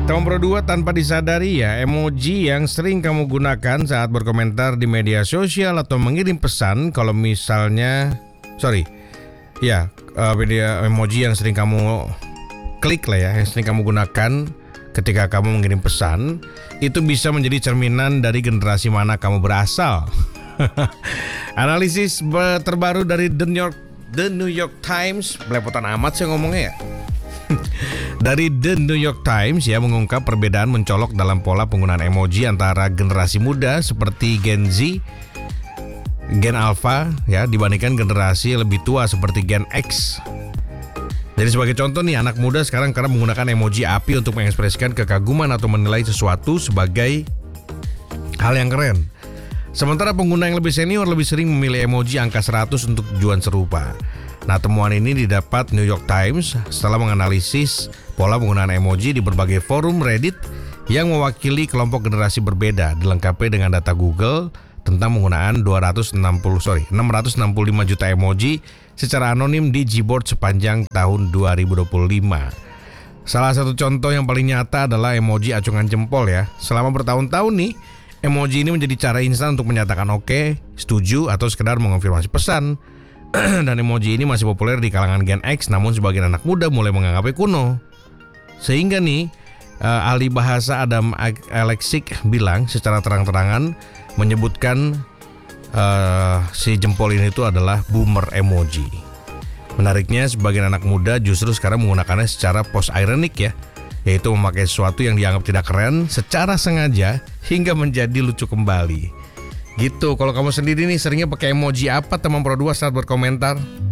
Teman Pro 2, tanpa disadari ya, emoji yang sering kamu gunakan saat berkomentar di media sosial atau mengirim pesan, kalau misalnya emoji yang sering kamu klik lah ya, yang sering kamu gunakan ketika kamu mengirim pesan, itu bisa menjadi cerminan dari generasi mana kamu berasal. Analisis terbaru dari The New York Times, belepotan amat sih ngomongnya ya. Dari The New York Times ya, mengungkap perbedaan mencolok dalam pola penggunaan emoji antara generasi muda seperti Gen Z, Gen Alpha ya, dibandingkan generasi lebih tua seperti Gen X. Jadi sebagai contoh nih, anak muda sekarang karena menggunakan emoji api untuk mengekspresikan kekaguman atau menilai sesuatu sebagai hal yang keren. Sementara pengguna yang lebih senior lebih sering memilih emoji angka 100 untuk tujuan serupa. Nah, temuan ini didapat New York Times setelah menganalisis pola penggunaan emoji di berbagai forum Reddit yang mewakili kelompok generasi berbeda, dilengkapi dengan data Google tentang penggunaan 665 juta emoji secara anonim di Gboard sepanjang tahun 2025. Salah satu contoh yang paling nyata adalah emoji acungan jempol ya. Selama bertahun-tahun nih, emoji ini menjadi cara instan untuk menyatakan oke, setuju, atau sekedar mengonfirmasi pesan. Dan emoji ini masih populer di kalangan Gen X, namun sebagian anak muda mulai menganggapnya kuno. Sehingga nih, ahli bahasa Adam Alexic bilang secara terang-terangan menyebutkan si jempol ini itu adalah boomer emoji. Menariknya, sebagian anak muda justru sekarang menggunakannya secara post-ironik ya, yaitu memakai sesuatu yang dianggap tidak keren secara sengaja hingga menjadi lucu kembali. Gitu. Kalau kamu sendiri nih seringnya pakai emoji apa, teman Pro 2, saat berkomentar?